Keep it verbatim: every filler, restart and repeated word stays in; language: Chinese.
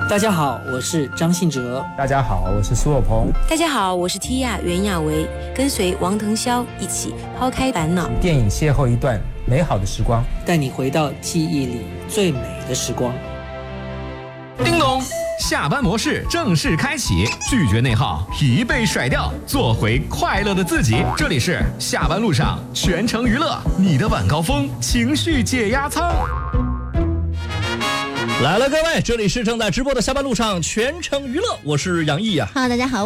大家好，我是张信哲。 大家好，我是苏有朋。 大家好，我是 Tia 袁娅维，跟随王腾霄一起抛开烦恼， 电影邂逅一段美好的时光， 带你回到记忆里最美的时光。 叮咚，下班模式正式开启，拒绝内耗，疲惫甩掉，做回快乐的自己。这里是下班路上全程娱乐，你的晚高峰情绪解压舱。 来了，各位，这里是正在直播的下班路上全程娱乐，我是杨毅啊。 Hello， 大家好。